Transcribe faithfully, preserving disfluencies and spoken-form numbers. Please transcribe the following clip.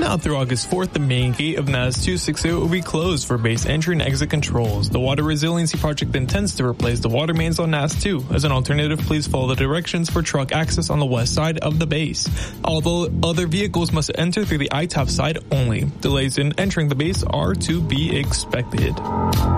Now through August fourth, the main gate of N A S two sixty will be closed for base entry and exit controls. The Water Resiliency Project intends to replace the water mains on N A S two. As an alternative, please follow the directions for truck access on the west side of the base. Although other vehicles must enter through the I T A F side only. Delays in entering the base are to be expected.